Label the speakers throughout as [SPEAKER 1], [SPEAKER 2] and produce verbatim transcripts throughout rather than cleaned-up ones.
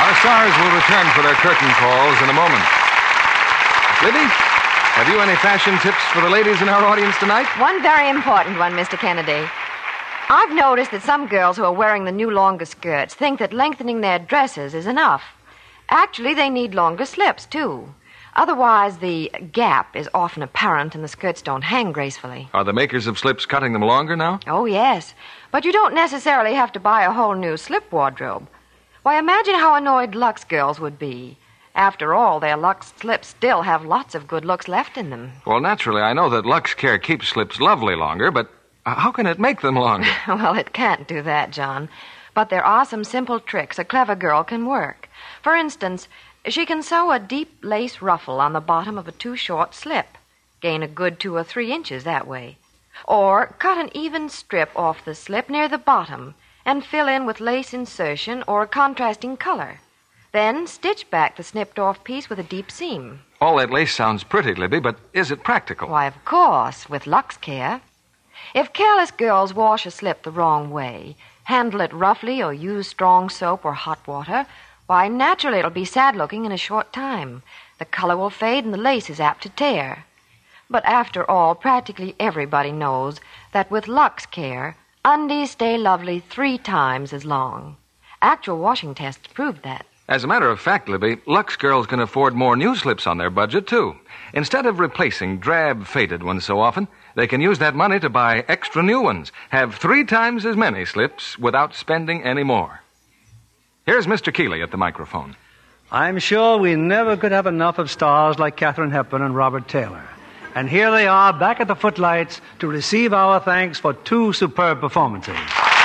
[SPEAKER 1] Our stars will return for their curtain calls in a moment. Libby, have you any fashion tips for the ladies in our audience tonight?
[SPEAKER 2] One very important one, Mister Kennedy. I've noticed that some girls who are wearing the new longer skirts think that lengthening their dresses is enough. Actually, they need longer slips, too. Otherwise, the gap is often apparent and the skirts don't hang gracefully.
[SPEAKER 1] Are the makers of slips cutting them longer now?
[SPEAKER 2] Oh, yes. But you don't necessarily have to buy a whole new slip wardrobe. Why, imagine how annoyed Lux girls would be. After all, their Lux slips still have lots of good looks left in them.
[SPEAKER 1] Well, naturally, I know that Lux Care keeps slips lovely longer, but how can it make them longer?
[SPEAKER 2] Well, it can't do that, John. But there are some simple tricks a clever girl can work. For instance, she can sew a deep lace ruffle on the bottom of a too-short slip. Gain a good two or three inches that way. Or cut an even strip off the slip near the bottom and fill in with lace insertion or a contrasting color. Then stitch back the snipped-off piece with a deep seam.
[SPEAKER 1] All that lace sounds pretty, Libby, but is it practical?
[SPEAKER 2] Why, of course, with Lux Care. If careless girls wash a slip the wrong way, handle it roughly or use strong soap or hot water, why, naturally it'll be sad-looking in a short time. The color will fade and the lace is apt to tear. But after all, practically everybody knows that with Lux Care, undies stay lovely three times as long. Actual washing tests proved that.
[SPEAKER 1] As a matter of fact, Libby, Lux girls can afford more new slips on their budget, too. Instead of replacing drab, faded ones so often, they can use that money to buy extra new ones, have three times as many slips without spending any more. Here's Mister Keeley at the microphone.
[SPEAKER 3] I'm sure we never could have enough of stars like Katharine Hepburn and Robert Taylor. And here they are back at the footlights to receive our thanks for two superb performances.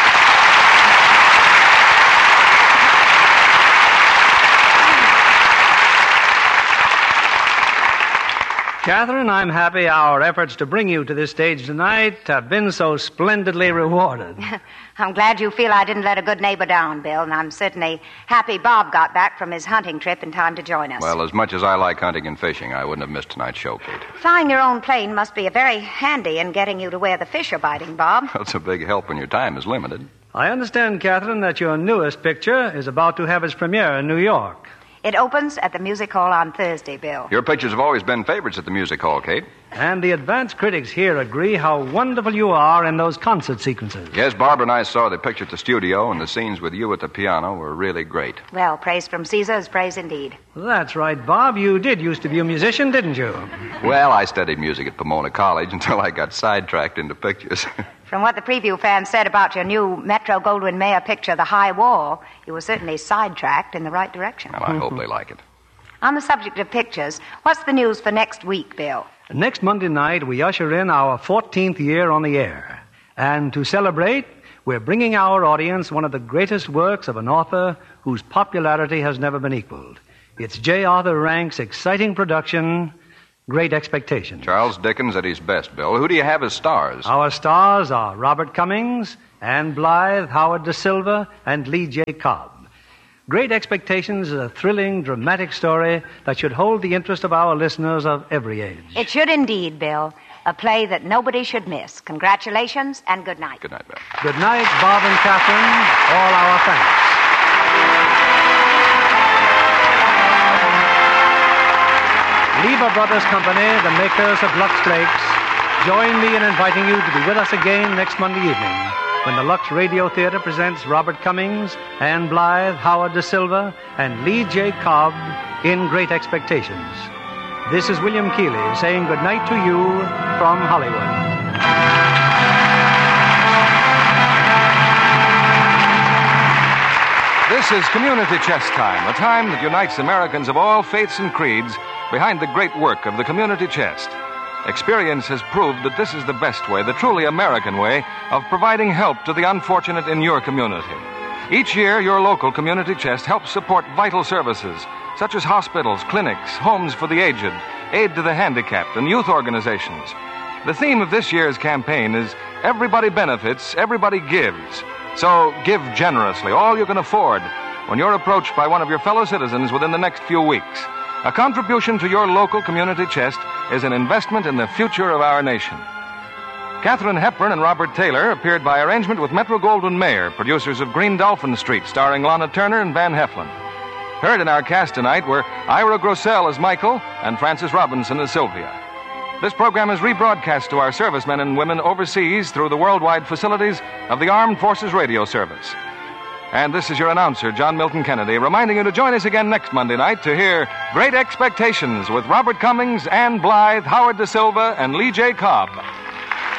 [SPEAKER 3] Katharine, I'm happy our efforts to bring you to this stage tonight have been so splendidly rewarded.
[SPEAKER 4] I'm glad you feel I didn't let a good neighbor down, Bill, and I'm certainly happy Bob got back from his hunting trip in time to join us.
[SPEAKER 5] Well, as much as I like hunting and fishing, I wouldn't have missed tonight's show, Kate.
[SPEAKER 4] Flying your own plane must be a very handy in getting you to where the fish are biting, Bob.
[SPEAKER 5] Well, it's a big help when your time is limited.
[SPEAKER 3] I understand, Katharine, that your newest picture is about to have its premiere in New York.
[SPEAKER 4] It opens at the Music Hall on Thursday, Bill.
[SPEAKER 5] Your pictures have always been favorites at the Music Hall, Kate.
[SPEAKER 3] And the advanced critics here agree how wonderful you are in those concert sequences.
[SPEAKER 5] Yes, Barbara and I saw the picture at the studio, and the scenes with you at the piano were really great.
[SPEAKER 4] Well, praise from Caesar is praise indeed.
[SPEAKER 3] That's right, Bob. You did used to be a musician, didn't you?
[SPEAKER 5] Well, I studied music at Pomona College until I got sidetracked into pictures.
[SPEAKER 4] From what the preview fans said about your new Metro-Goldwyn-Mayer picture, The High Wall, you were certainly sidetracked in the right direction.
[SPEAKER 5] Well, I hope they like it.
[SPEAKER 4] On the subject of pictures, what's the news for next week, Bill?
[SPEAKER 3] Next Monday night, we usher in our fourteenth year on the air. And to celebrate, we're bringing our audience one of the greatest works of an author whose popularity has never been equaled. It's J. Arthur Rank's exciting production, Great Expectations.
[SPEAKER 5] Charles Dickens at his best, Bill. Who do you have as stars?
[SPEAKER 3] Our stars are Robert Cummings, Anne Blythe, Howard Da Silva, and Lee J. Cobb. Great Expectations is a thrilling, dramatic story that should hold the interest of our listeners of every age.
[SPEAKER 4] It should indeed, Bill. A play that nobody should miss. Congratulations and good night.
[SPEAKER 5] Good night, Bill.
[SPEAKER 3] Good night, Bob and Catherine. All our thanks. Lever Brothers Company, the makers of Lux Flakes, join me in inviting you to be with us again next Monday evening when the Lux Radio Theater presents Robert Cummings, Anne Blythe, Howard Da Silva, and Lee J. Cobb in Great Expectations. This is William Keeley saying good night to you from Hollywood.
[SPEAKER 1] This is Community Chest Time, a time that unites Americans of all faiths and creeds behind the great work of the Community Chest. Experience has proved that this is the best way, the truly American way, of providing help to the unfortunate in your community. Each year, your local Community Chest helps support vital services, such as hospitals, clinics, homes for the aged, aid to the handicapped, and youth organizations. The theme of this year's campaign is Everybody Benefits, Everybody Gives. So give generously, all you can afford, when you're approached by one of your fellow citizens within the next few weeks. A contribution to your local Community Chest is an investment in the future of our nation. Katharine Hepburn and Robert Taylor appeared by arrangement with Metro-Goldwyn-Mayer, producers of Green Dolphin Street, starring Lana Turner and Van Heflin. Heard in our cast tonight were Ira Grossell as Michael and Frances Robinson as Sylvia. This program is rebroadcast to our servicemen and women overseas through the worldwide facilities of the Armed Forces Radio Service. And this is your announcer, John Milton Kennedy, reminding you to join us again next Monday night to hear Great Expectations with Robert Cummings, Ann Blythe, Howard Da Silva, and Lee J. Cobb.